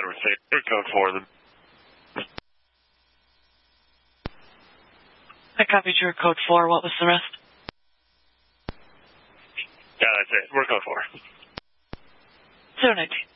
Edward State. We're code 4 then. I copied your code 4. What was the rest? Yeah, that's it. We're code 4. 019.